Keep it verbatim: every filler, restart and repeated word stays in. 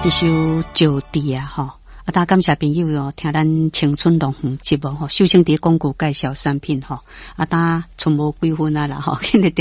一首《招娣》啊，吼，啊，大家感谢朋友哦，听咱青春龙凤节目吼，首先伫广告介绍产品吼，啊，大家剩无几分啊啦吼，